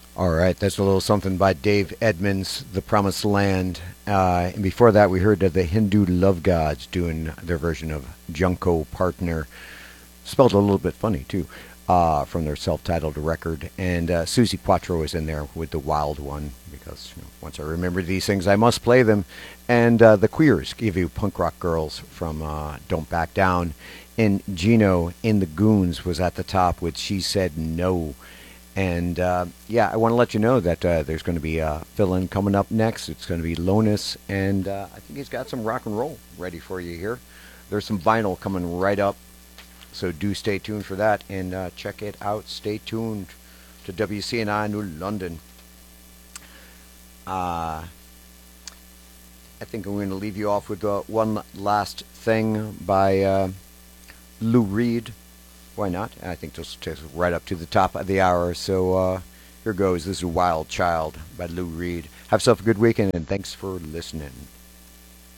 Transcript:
All right, that's a little something by Dave Edmonds, The Promised Land. And before that, we heard of the Hindu Love Gods doing their version of Junko Partner, spelled a little bit funny, too, from their self titled record. And Susie Quattro is in there with the Wild One, because once I remember these things, I must play them. And the Queers give you Punk Rock Girls from Don't Back Down. And Gino in the Goons was at the top with She Said No. And yeah, I want to let you know that there's going to be a fill-in coming up next. It's going to be Lonus, and I think he's got some rock and roll ready for you here. There's some vinyl coming right up, so do stay tuned for that and check it out. Stay tuned to WCNI New London. I think I'm going to leave you off with one last thing by Lou Reed. Why not? I think this takes us right up to the top of the hour. So here goes. This is Wild Child by Lou Reed. Have yourself a good weekend, and thanks for listening.